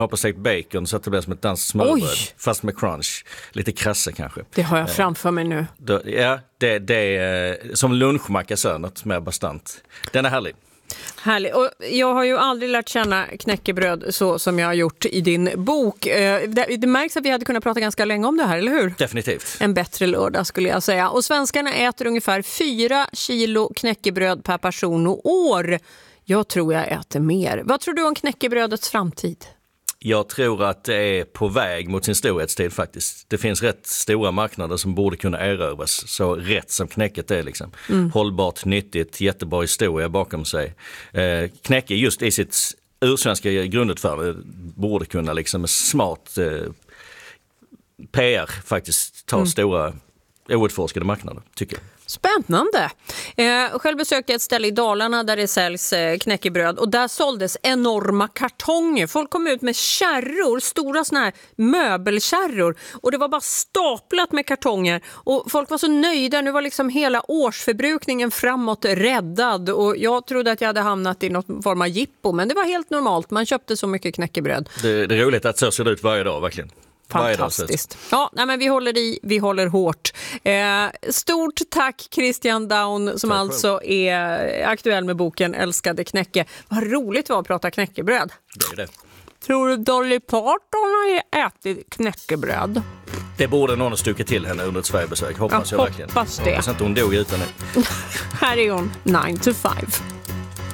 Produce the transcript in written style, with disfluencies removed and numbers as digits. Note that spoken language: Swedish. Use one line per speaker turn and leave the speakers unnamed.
har på stekt bacon så att det blir som ett danskt smörbröd. Fast med crunch. Lite krasse kanske.
Det har jag framför mig nu.
Ja, det är som lunchmacka så, något mer bastant. Den är härlig.
Härligt. Och jag har ju aldrig lärt känna knäckebröd så som jag har gjort i din bok. Det märks att vi hade kunnat prata ganska länge om det här, eller hur?
Definitivt.
En bättre lördag skulle jag säga. Och svenskarna äter ungefär 4 kilo knäckebröd per person och år. Jag tror jag äter mer. Vad tror du om knäckebrödets framtid?
Jag tror att det är på väg mot sin storhetstid faktiskt. Det finns rätt stora marknader som borde kunna erövras. Så rätt som knäcket är liksom. Hållbart, nyttigt, jättebra historia bakom sig. Knäcke just i sitt ursvenska grundutförande borde kunna liksom med smart PR faktiskt ta stora outforskade marknader, tycker jag.
Spännande. Själv besökte jag ett ställe i Dalarna där det säljs knäckebröd och där såldes enorma kartonger. Folk kom ut med kärror, stora såna här möbelkärror och det var bara staplat med kartonger och folk var så nöjda. Nu var liksom hela årsförbrukningen framåt räddad och jag trodde att jag hade hamnat i någon form av jippo, men det var helt normalt. Man köpte så mycket knäckebröd.
Det är roligt att så ser det ut varje dag, verkligen.
Fantastiskt. Ja, nej, men vi håller hårt. Stort tack Christian Daun som alltså är aktuell med boken Älskade knäcke. Vad roligt det var att prata knäckebröd.
Det är det.
Tror du Dolly Parton har ätit knäckebröd?
Det borde någon ha stuckit till henne under ett Sverigebesök, hoppas jag verkligen.
Hoppas det.
Hoppas inte hon dog utan det.
Här är hon, 9 to 5.